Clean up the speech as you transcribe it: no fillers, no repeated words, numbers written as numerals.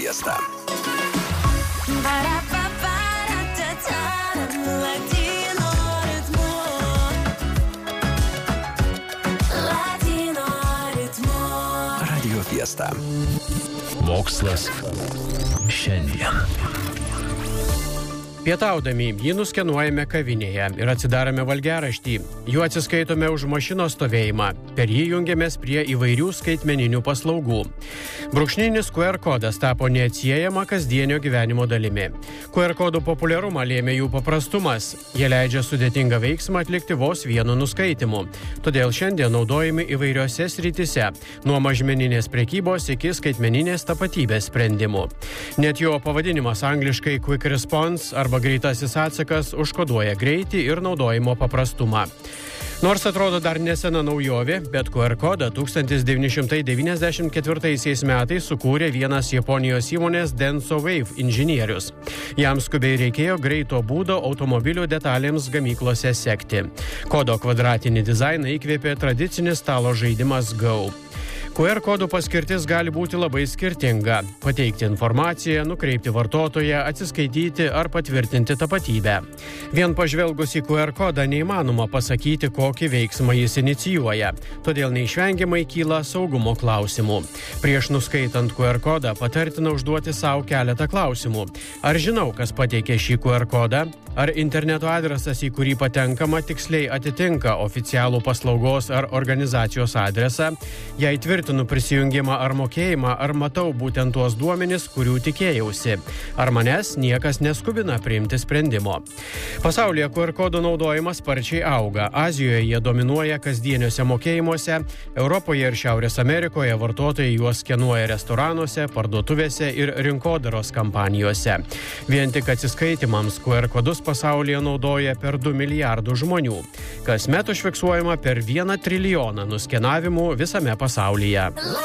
Fiesta. Radio Fiesta. Mokslas šiandien. Pietaudami jį nuskenuojame kavinėje ir atsidarome valgiaraštį. Juo atsiskaitome už mašinos stovėjimą. Per jį jungiamės prie įvairių skaitmeninių paslaugų. Brūkšninis QR kodas tapo neatsiejama kasdienio gyvenimo dalimi. QR kodų populiarumą lėmė jų paprastumas. Jie leidžia sudėtingą veiksmą atlikti vos vienu nuskaitimu. Todėl šiandien naudojami įvairiose srityse, nuo mažmeninės prekybos iki skaitmeninės tapatybės sprendimų. Net jo pavadinimas angliškai Quick Response arba greitasis atsakas užkoduoja greitį ir naudojimo paprastumą. Nors atrodo dar nesena naujovė, bet QR kodą 1994 metais sukūrė vienas Japonijos įmonės Denso Wave inžinierius. Jam skubiai reikėjo greito būdo automobilių detalėms gamyklose sekti. Kodo kvadratinį dizainą įkvėpė tradicinis stalo žaidimas Go. QR kodų paskirtis gali būti labai skirtinga – pateikti informaciją, nukreipti vartotoją, atsiskaityti ar patvirtinti tapatybę. Vien pažvelgus į QR kodą neįmanoma pasakyti, kokį veiksmą jis inicijuoja, todėl neišvengiamai kyla saugumo klausimų. Prieš nuskaitant QR kodą patartina užduoti savo keletą klausimų. Ar žinau, kas pateikė šį QR kodą? Ar interneto adresas, į kurį patenkama, tiksliai atitinka oficialų paslaugos ar organizacijos adresą? Jei tvirtinu prisijungimą ar mokėjimą, ar matau būtent tuos duomenis, kurių tikėjausi? Ar manęs niekas neskubina priimti sprendimo? Pasaulyje QR kodų naudojimas sparčiai auga. Azijoje jie dominuoja kasdieniuose mokėjimuose, Europoje ir Šiaurės Amerikoje vartotojai juos skenuoja restoranuose, parduotuvėse ir rinkodaros kampanijose. Vien tik atsiskaitimams QR kodus pasaulyje naudoja per 2 milijardų žmonių. Kasmet užfiksuojama per 1 trilijoną nuskenavimų visame pasaulyje.